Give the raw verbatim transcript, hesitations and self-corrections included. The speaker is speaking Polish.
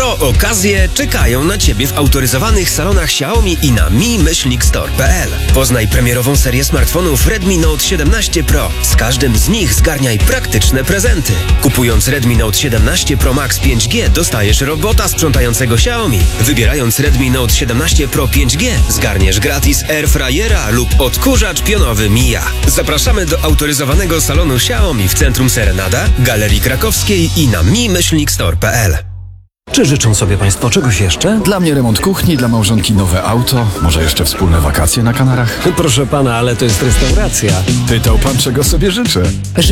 Pro okazje czekają na Ciebie w autoryzowanych salonach Xiaomi i na mi myślnik store kropka p l. Poznaj premierową serię smartfonów Redmi Note siedemnaście Pro. Z każdym z nich zgarniaj praktyczne prezenty. Kupując Redmi Note siedemnaście Pro Max pięć G dostajesz robota sprzątającego Xiaomi. Wybierając Redmi Note siedemnaście Pro pięć G zgarniesz gratis airfryera lub odkurzacz pionowy Mia. Zapraszamy do autoryzowanego salonu Xiaomi w centrum Serenada, Galerii Krakowskiej i na mi myślnik store kropka p l. Czy życzą sobie Państwo czegoś jeszcze? Dla mnie remont kuchni, dla małżonki nowe auto, może jeszcze wspólne wakacje na Kanarach. Proszę Pana, ale to jest restauracja. Pytał Pan, czego sobie życzę.